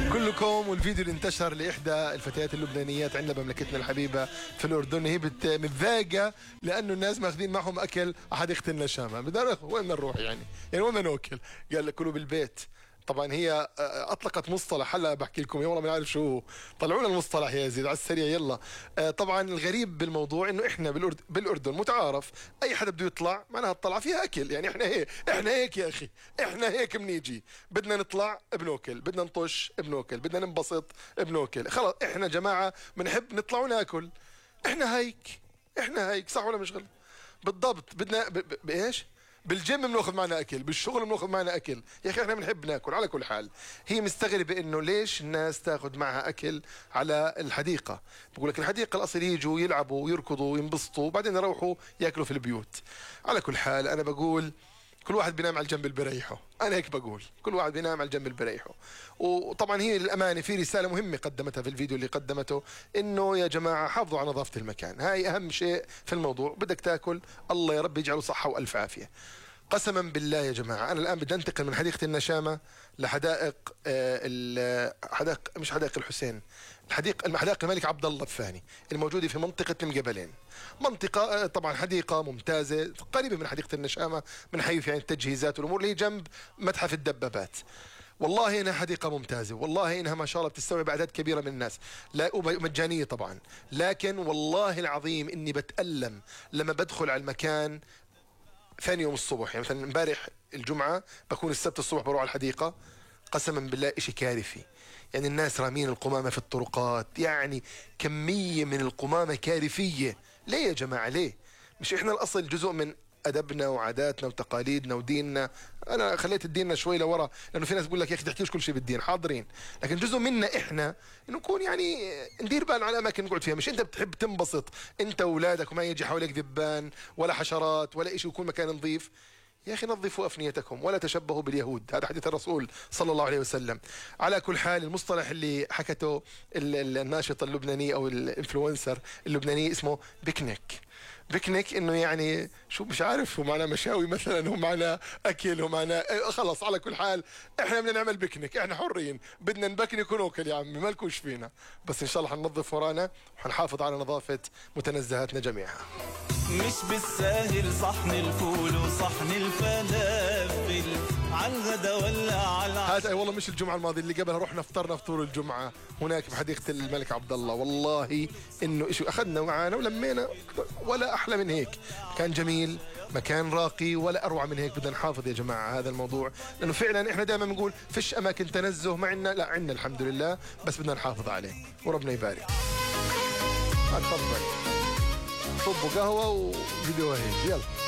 كلكم والفيديو اللي انتشر لإحدى الفتيات اللبنانيات عندنا بمملكتنا الحبيبة في الأردن، هي متضايقة لأنه الناس ماخذين معهم أكل على حديقة النشامة. بدنا وين بدنا نروح يعني وين بدنا ناكل؟ قال لك كلوا بالبيت. طبعا هي اطلقت مصطلح، هلا بحكي لكم والله ما عارف شو. طلعوا لنا المصطلح يا زيد على السريع يلا. طبعا الغريب بالموضوع انه احنا بالاردن متعارف اي حدا بده يطلع معناها الطلعه فيها اكل، يعني احنا هيك يا اخي، احنا هيك بنيجي، بدنا نطلع بناكل، بدنا نطش بناكل، بدنا ننبسط بناكل، خلص احنا جماعه بنحب نطلع وناكل. احنا هيك صح ولا مش غلط؟ بالضبط. بدنا بايش؟ بالجيم بناخذ معنا اكل، بالشغل بناخذ معنا اكل، يا اخي احنا بنحب ناكل. على كل حال هي مستغربه انه ليش الناس تاخذ معها اكل على الحديقه. بقول لك الحديقه الاصل يجوا يلعبوا ويركضوا وينبسطوا وبعدين يروحوا ياكلوا في البيوت. على كل حال انا بقول كل واحد بينام على الجنب اللي بريحه، انا هيك بقول كل واحد بينام على الجنب اللي بريحه. وطبعا هي للامانه في رساله مهمه قدمتها في الفيديو اللي قدمته، انه يا جماعه حافظوا على نظافه المكان، هاي اهم شيء في الموضوع. بدك تاكل الله يا رب يجعله صحه والف عافيه. قسما بالله يا جماعه انا الان بدي انتقل من حديقه النشامه لحدائق حدائق مش حدائق الحسين، حدائق الملك عبد الله الثاني الموجوده في منطقه المقبلين. منطقه طبعا حديقه ممتازه قريبه من حديقه النشامه من حيث يعني التجهيزات والامور، اللي هي جنب متحف الدبابات. والله انها حديقه ممتازه، والله انها ما شاء الله بتستوعب اعداد كبيره من الناس، لا ومجانيه طبعا. لكن والله العظيم اني بتالم لما بدخل على المكان ثاني يوم الصبح. يعني مثلا امبارح الجمعه بكون السبت الصبح بروح على الحديقه، قسما بالله اشي كارثي. يعني الناس رامين القمامه في الطرقات، يعني كميه من القمامه كارثيه. ليه يا جماعه ليه؟ مش احنا الاصل جزء من ادبنا وعاداتنا وتقاليدنا وديننا؟ انا خليت الديننا شوي لورا لانه في ناس بقول لك يا اخي تحكيش كل شيء بالدين، حاضرين، لكن جزء منا احنا انه نكون يعني ندير بالنا على الاماكن نقعد فيها. مش انت بتحب تنبسط انت واولادك وما يجي حواليك ذبان ولا حشرات ولا شيء ويكون مكان نظيف؟ يا اخي نظفوا افنيتكم ولا تشبهوا باليهود، هذا حديث الرسول صلى الله عليه وسلم. على كل حال المصطلح اللي حكته الناشط اللبناني او الانفلونسر اللبناني اسمه بيكنيك. بيكنيك انه يعني شو مش عارف، هو معنا مشاوي مثلا، هو معنا اكل، هو معنا خلص. على كل حال احنا بدنا نعمل بيكنيك، احنا حرين، بدنا نبكنك وناكل يا عمي مالكوش فينا، بس ان شاء الله حننظف ورانا وحنحافظ على نظافه متنزهاتنا جميعا. مش بالساهل صحن الفول وصحن الفلافل على الغدا ولا على هذا والله مش الجمعه الماضيه اللي قبلها رحنا فطرنا فطور الجمعه هناك بحديقه الملك عبد الله. والله انه شيء اخذنا معانا ولمينا، ولا احلى من هيك. كان جميل، مكان راقي، ولا اروع من هيك. بدنا نحافظ يا جماعه هذا الموضوع، لانه فعلا احنا دائما بنقول فيش اماكن تنزه ما عندنا، لا عندنا الحمد لله، بس بدنا نحافظ عليه وربنا يبارك. تفضل صبوا قهوه وفيديو هيك يلا.